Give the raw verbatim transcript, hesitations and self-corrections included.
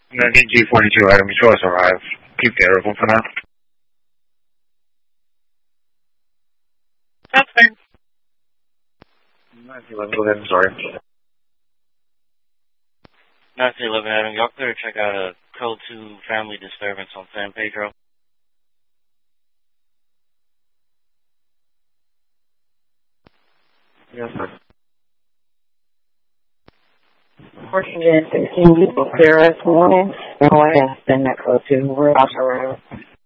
nineteen G forty-two, item show us arrive. Keep the air open for now. That's fine. nineteen eleven, go ahead, I'm sorry. nineteen eleven, Adam, y'all clear to check out a code two family disturbance on San Pedro. Yes, sir. fourteen and sixteen, you will clear us morning. No, I asked in that code two. We're about to arrive.